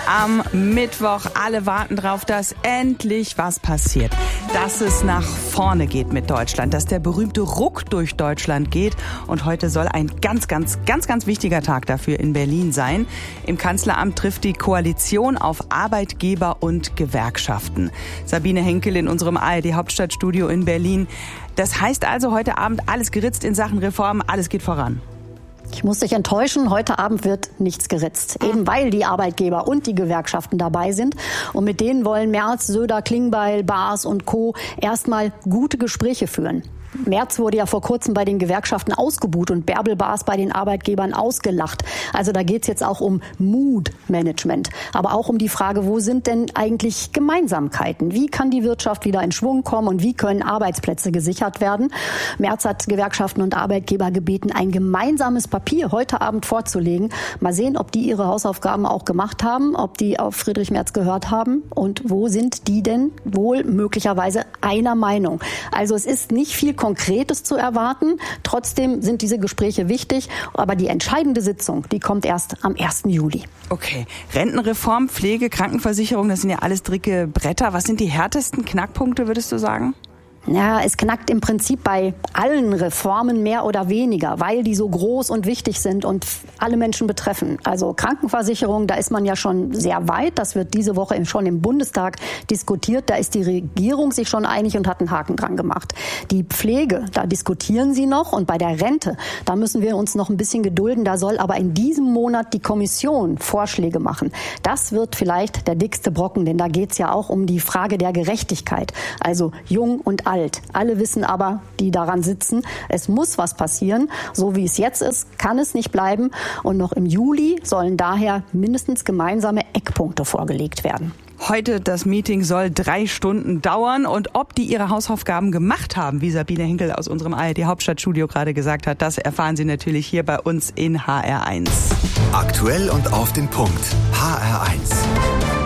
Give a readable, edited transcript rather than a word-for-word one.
am Mittwoch. Alle warten drauf, dass endlich was passiert. Dass es nach vorne geht mit Deutschland, dass der berühmte Ruck durch Deutschland geht. Und heute soll ein ganz wichtiger Tag dafür in Berlin sein. Im Kanzleramt trifft die Koalition auf Arbeitgeber und Gewerkschaften. Sabine Henkel in unserem ARD-Hauptstadtstudio in Berlin. Das heißt also heute Abend alles geritzt in Sachen Reform, alles geht voran. Ich muss dich enttäuschen, heute Abend wird nichts geritzt. Eben weil die Arbeitgeber und die Gewerkschaften dabei sind. Und mit denen wollen Merz, Söder, Klingbeil, Baas und Co. erstmal gute Gespräche führen. Merz wurde ja vor kurzem bei den Gewerkschaften ausgebuht und Bärbel Baas bei den Arbeitgebern ausgelacht. Also da geht's jetzt auch um Mood-Management. Aber auch um die Frage, wo sind denn eigentlich Gemeinsamkeiten? Wie kann die Wirtschaft wieder in Schwung kommen und wie können Arbeitsplätze gesichert werden? Merz hat Gewerkschaften und Arbeitgeber gebeten, ein gemeinsames Papier heute Abend vorzulegen. Mal sehen, ob die ihre Hausaufgaben auch gemacht haben, ob die auf Friedrich Merz gehört haben und wo sind die denn wohl möglicherweise einer Meinung. Also es ist nicht viel Konkretes zu erwarten. Trotzdem sind diese Gespräche wichtig. Aber die entscheidende Sitzung, die kommt erst am 1. Juli. Okay. Rentenreform, Pflege, Krankenversicherung, das sind ja alles dicke Bretter. Was sind die härtesten Knackpunkte, würdest du sagen? Ja, es knackt im Prinzip bei allen Reformen mehr oder weniger, weil die so groß und wichtig sind und alle Menschen betreffen. Also Krankenversicherung, da ist man ja schon sehr weit. Das wird diese Woche schon im Bundestag diskutiert. Da ist die Regierung sich schon einig und hat einen Haken dran gemacht. Die Pflege, da diskutieren sie noch. Und bei der Rente, da müssen wir uns noch ein bisschen gedulden. Da soll aber in diesem Monat die Kommission Vorschläge machen. Das wird vielleicht der dickste Brocken, denn da geht's ja auch um die Frage der Gerechtigkeit. Also jung und alt. Alle wissen aber, die daran sitzen, es muss was passieren. So wie es jetzt ist, kann es nicht bleiben. Und noch im Juli sollen daher mindestens gemeinsame Eckpunkte vorgelegt werden. Heute das Meeting soll 3 Stunden dauern. Und ob die ihre Hausaufgaben gemacht haben, wie Sabine Henkel aus unserem ARD-Hauptstadtstudio gerade gesagt hat, das erfahren Sie natürlich hier bei uns in HR1. Aktuell und auf den Punkt. HR1.